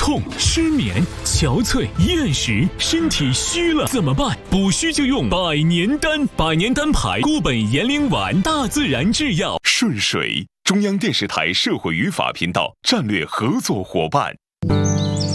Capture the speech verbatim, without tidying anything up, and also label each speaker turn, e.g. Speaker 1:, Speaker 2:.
Speaker 1: 痛、失眠、憔悴、厌食，身体虚了怎么办？补虚就用百年丹，百年丹牌固本延龄丸，大自然制药。
Speaker 2: 顺水，中央电视台社会与法频道战略合作伙伴。